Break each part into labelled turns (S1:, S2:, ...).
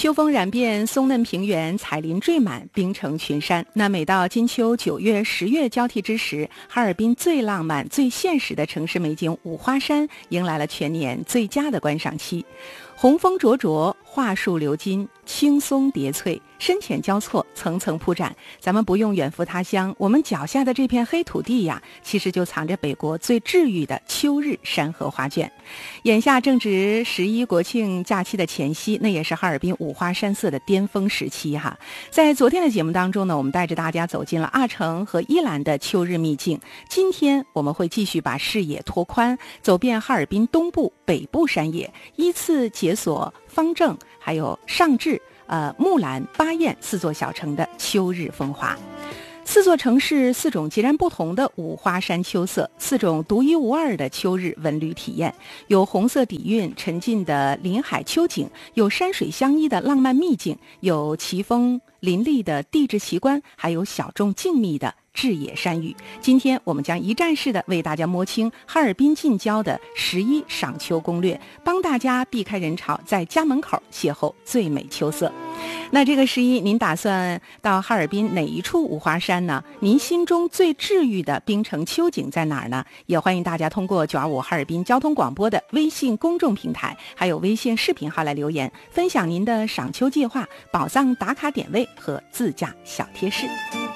S1: 秋风染遍松嫩平原，彩林缀满冰城群山。那每到金秋9月、10月交替之时，哈尔滨最浪漫、最现实的城市美景五花山迎来了全年最佳的观赏期。红枫灼灼，桦树流金，青松叠翠，深浅交错，层层铺展。咱们不用远赴他乡，我们脚下的这片黑土地呀，其实就藏着北国最治愈的秋日山河画卷。眼下正值11国庆假期的前夕，那也是哈尔滨五花山色的巅峰时期哈。在昨天的节目当中呢，我们带着大家走进了阿城和依兰的秋日秘境。今天我们会继续把视野拓宽，走遍哈尔滨东部、北部山野，依次解锁方正还有尚志、木兰、巴彦4座小城的秋日风华。4座城市4种截然不同的五花山秋色，4种独一无二的秋日文旅体验，有红色底蕴沉浸的林海秋景，有山水相依的浪漫秘境，有奇峰林立的地质奇观，还有小众静谧的至野山域。今天我们将一站式的为大家摸清哈尔滨近郊的11赏秋攻略，帮大家避开人潮，在家门口邂逅最美秋色。那这个11，您打算到哈尔滨哪一处五花山呢？您心中最治愈的冰城秋景在哪儿呢？也欢迎大家通过925哈尔滨交通广播的微信公众平台，还有微信视频号来留言，分享您的赏秋计划、宝藏打卡点位和自驾小贴士。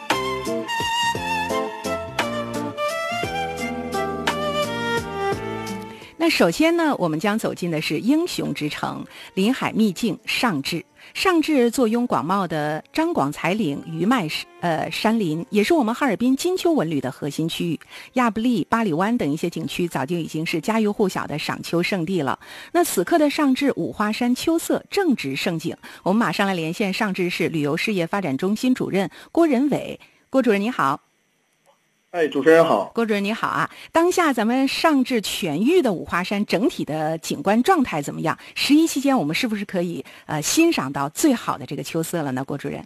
S1: 那首先呢，我们将走进的是英雄之城临海秘境尚志。尚志坐拥广袤的张广才岭余脉山林，也是我们哈尔滨金秋文旅的核心区域。亚布力、八里湾等一些景区早就已经是家喻户晓的赏秋胜地了。那此刻的尚志五花山秋色正值盛景，我们马上来连线尚志市旅游事业发展中心主任郭仁伟。郭主任你好。
S2: 主持人好。
S1: 郭主任你好啊！当下咱们尚志全域的五花山整体的景观状态怎么样？11期间我们是不是可以欣赏到最好的这个秋色了呢？郭主任。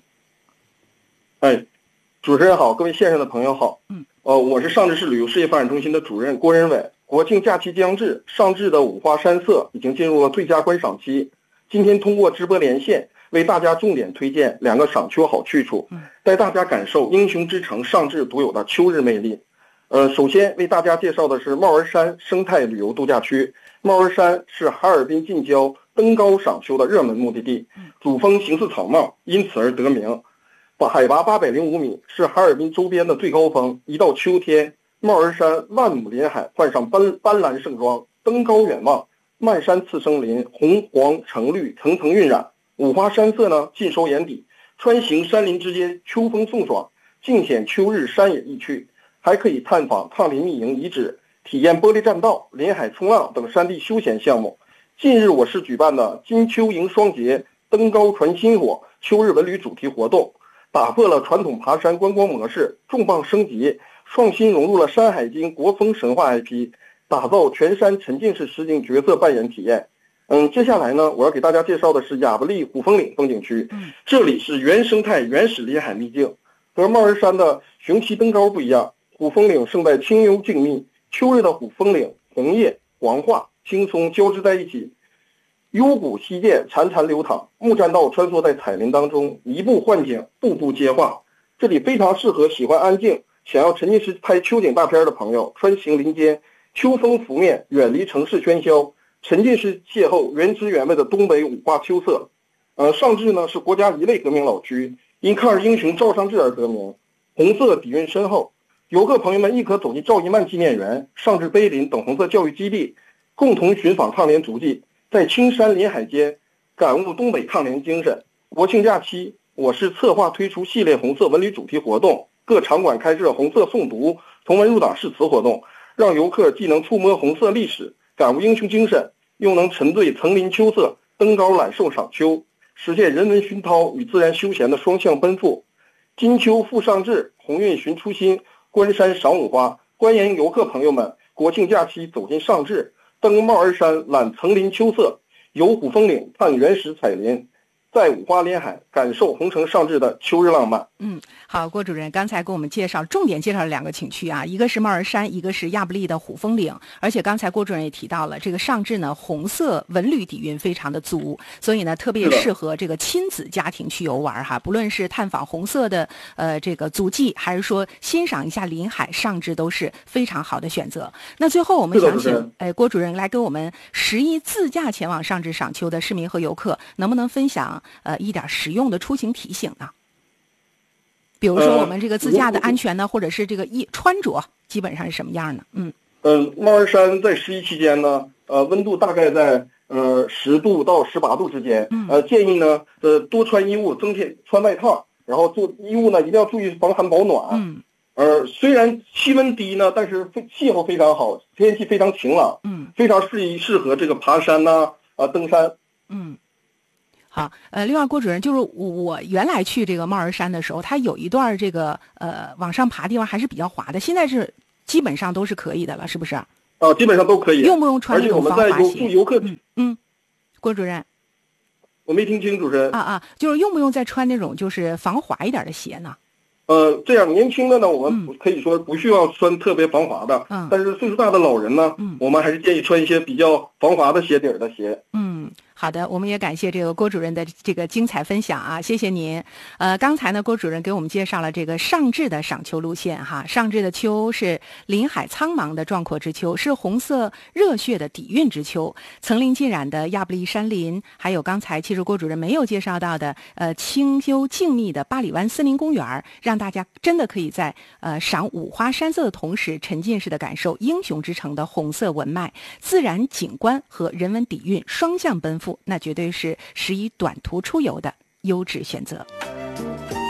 S2: 主持人好，各位线上的朋友好。我是尚志市旅游事业发展中心的主任郭仁伟。国庆假期将至，尚志的五花山色已经进入了最佳观赏期。今天通过直播连线，为大家重点推荐2个赏秋好去处，带大家感受英雄之城尚志独有的秋日魅力。首先为大家介绍的是帽儿山生态旅游度假区。帽儿山是哈尔滨近郊登高赏秋的热门目的地，主峰形似草帽，因此而得名。海拔805米，是哈尔滨周边的最高峰。一到秋天，帽儿山万亩林海换上斑斓盛装，登高远望，漫山次生林，红黄橙绿层层晕染。五花山色呢尽收眼底，穿行山林之间，秋风送爽，尽显秋日山野意趣。还可以探访抗林密营遗址，体验玻璃栈道、林海冲浪等山地休闲项目。近日我市举办的金秋迎双节登高传薪火秋日文旅主题活动，打破了传统爬山观光模式，重磅升级，创新融入了《山海经》国风神话 IP， 打造全山沉浸式实景角色扮演体验。接下来呢，我要给大家介绍的是亚布力虎峰岭风景区。这里是原生态原始林海秘境，和帽儿山的雄奇登高不一样。虎峰岭胜在清幽静谧，秋日的虎峰岭红叶、黄桦、青松交织在一起，幽谷溪涧潺潺流淌，木栈道穿梭在彩林当中，一步换景，步步接画。这里非常适合喜欢安静、想要沉浸式拍秋景大片的朋友穿行林间，秋风拂面，远离城市喧嚣，沉浸式邂逅原汁原味的东北五花秋色。尚志呢是国家一类革命老区，因抗日英雄赵尚志而得名，红色底蕴深厚。游客朋友们亦可走进赵一曼纪念园、尚志碑林等红色教育基地，共同寻访抗联足迹，在青山林海间感悟东北抗联精神。国庆假期，我市策划推出系列红色文旅主题活动，各场馆开设红色诵读、从文入党誓词活动，让游客既能触摸红色历史，感悟英雄精神，又能沉醉层林秋色，登高揽受赏秋，实现人文熏陶与自然休闲的双向奔赴。金秋赴尚志，鸿运寻初心，观山赏五花。欢迎游客朋友们国庆假期走进尚志，登帽儿山揽层林秋色，游虎峰岭探原始彩林。 在五花连海，感受红橙上至的秋日浪漫。
S1: 好，郭主任刚才给我们重点介绍了2个景区啊，一个是帽儿山，一个是亚布力的虎峰岭。而且刚才郭主任也提到了，这个上至呢红色纹旅底蕴非常的足，所以呢特别适合这个亲子家庭去游玩哈。不论是探访红色的这个足迹，还是说欣赏一下临海，上至都是非常好的选择。那最后我们想请郭主任来给我们11自驾前往上至赏秋的市民和游客，能不能分享一点实用的出行提醒呢？比如说我们这个自驾的安全呢，或者是这个穿着基本上是什么样呢？
S2: 帽儿山在11期间呢，温度大概在10度到18度之间。建议呢多穿衣物，增添穿外套，然后做衣物呢一定要注意防寒保暖。虽然气温低呢，但是气候非常好，天气非常晴朗，非常适合这个爬山呐，登山。
S1: 好，另外郭主任，就是我原来去这个帽儿山的时候，它有一段这个往上爬地方还是比较滑的，现在是基本上都是可以的了，是不是？
S2: 基本上都可以。
S1: 用不用穿那种防滑鞋？
S2: 而且我们在游客，
S1: 郭主任，
S2: 我没听清主持人。
S1: 就是用不用再穿那种就是防滑一点的鞋呢？
S2: 这样年轻的呢，我们可以说不需要穿特别防滑的，但是岁数大的老人呢，我们还是建议穿一些比较防滑的鞋底的鞋。
S1: 好的，我们也感谢这个郭主任的这个精彩分享啊，谢谢您。刚才呢，郭主任给我们介绍了这个上至的赏秋路线哈。上至的秋是林海苍茫的壮阔之秋，是红色热血的底蕴之秋，层林尽染的亚布力山林，还有刚才其实郭主任没有介绍到的清幽静谧的八里湾森林公园，让大家真的可以在赏五花山色的同时，沉浸式的感受英雄之城的红色文脉，自然景观和人文底蕴双向奔赴。那绝对是11短途出游的优质选择。